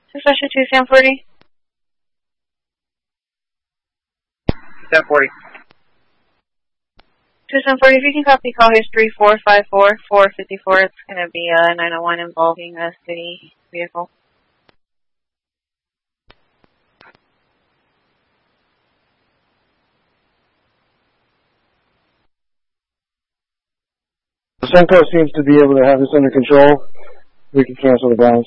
Succession 2, Sam 40. Sam 40. 2 Sam 40, if you can copy call history 454-454, it's going to be a 901 involving a city vehicle. Sunco seems to be able to have this under control. We can cancel the bounce.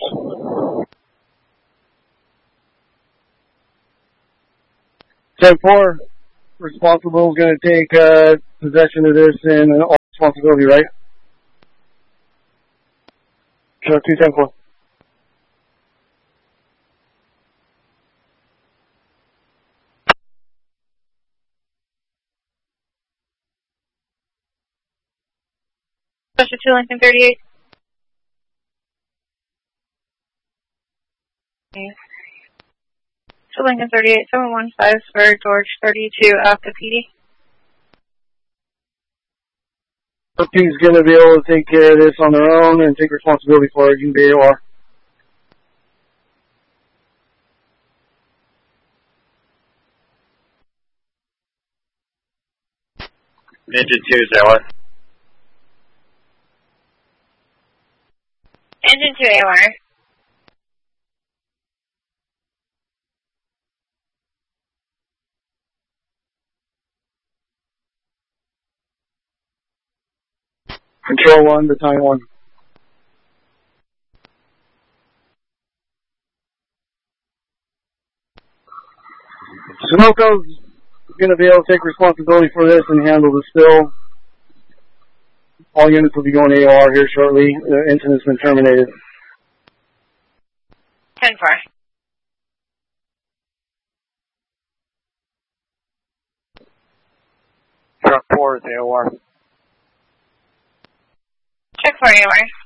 10-4, responsible is going to take possession of this and all responsibility, right? Sure, 2-10-4. Succession 2, Lincoln 38. So Lincoln 38, 715 for George 32 after PD. He's going to be able to take care of this on their own and take responsibility for it. You can be AOR. Engine 2 is AOR. Engine 2 AOR. Control 1, Battalion 1. Sunoco's going to be able to take responsibility for this and handle the spill. All units will be going AOR here shortly. The incident's been terminated. 10-4. Truck 4 is AOR. Check for AOR.